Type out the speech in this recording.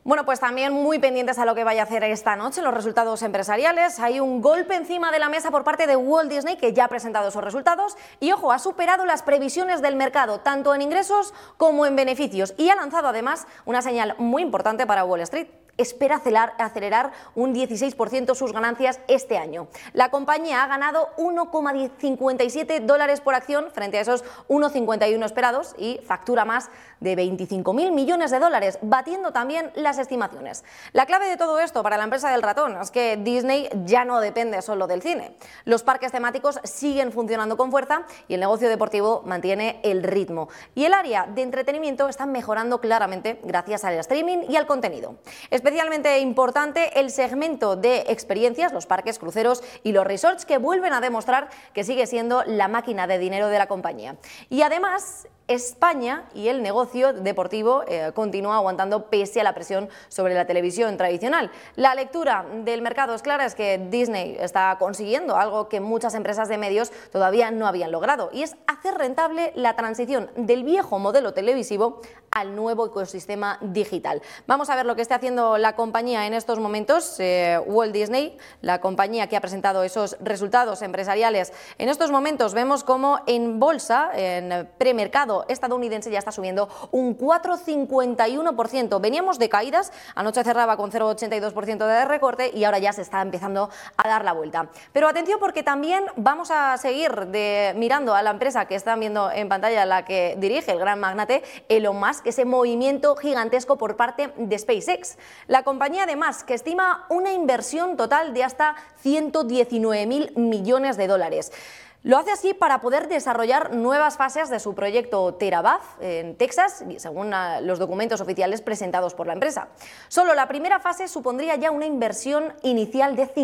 Bueno, pues también muy pendientes a lo que vaya a hacer esta noche los resultados empresariales. Hay un golpe encima de la mesa por parte de Walt Disney, que ya ha presentado esos resultados y, ojo, ha superado las previsiones del mercado, tanto en ingresos como en beneficios, y ha lanzado además una señal muy importante para Wall Street. Espera acelerar un 16% sus ganancias este año. La compañía ha ganado $1,57 por acción frente a esos 1,51 esperados y factura más de 25.000 millones de dólares, batiendo también las estimaciones. La clave de todo esto para la empresa del ratón es que Disney ya no depende solo del cine. Los parques temáticos siguen funcionando con fuerza y el negocio deportivo mantiene el ritmo. Y el área de entretenimiento está mejorando claramente gracias al streaming y al contenido. Especialmente importante el segmento de experiencias, los parques, cruceros y los resorts, que vuelven a demostrar que sigue siendo la máquina de dinero de la compañía. Y además, España y el negocio deportivo continúa aguantando pese a la presión sobre la televisión tradicional. La lectura del mercado es clara, es que Disney está consiguiendo algo que muchas empresas de medios todavía no habían logrado, y es hacer rentable la transición del viejo modelo televisivo al nuevo ecosistema digital. Vamos a ver lo que está haciendo la compañía en estos momentos. Walt Disney, la compañía que ha presentado esos resultados empresariales, en estos momentos vemos como en bolsa, en premercado estadounidense, ya está subiendo un 4,51%. Veníamos de caídas, anoche cerraba con 0,82% de recorte y ahora ya se está empezando a dar la vuelta. Pero atención, porque también vamos a seguir mirando a la empresa que están viendo en pantalla, la que dirige el gran magnate Elon Musk, ese movimiento gigantesco por parte de SpaceX. La compañía además que estima una inversión total de hasta 119.000 millones de dólares. Lo hace así para poder desarrollar nuevas fases de su proyecto Terabaz en Texas, según los documentos oficiales presentados por la empresa. Solo la primera fase supondría ya una inversión inicial de